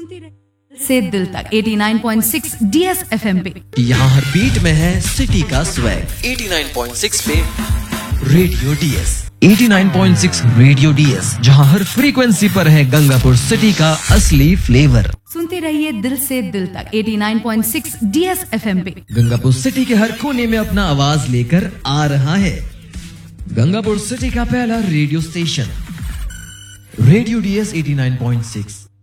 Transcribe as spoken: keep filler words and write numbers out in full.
सुनते रहे से दिल तक नवासी पॉइंट छह डीएस एफएम पे। यहाँ हर बीट में है सिटी का स्वैग। नवासी पॉइंट छह पे रेडियो डीएस। नवासी पॉइंट छह रेडियो डीएस, जहाँ हर फ्रीक्वेंसी पर है गंगापुर सिटी का असली फ्लेवर। सुनते रहिए दिल से दिल तक नवासी पॉइंट छह डीएस एफएम पे। गंगापुर सिटी के हर कोने में अपना आवाज लेकर आ रहा है गंगापुर सिटी का पहला रेडियो स्टेशन रेडियो डीएस नवासी पॉइंट छह।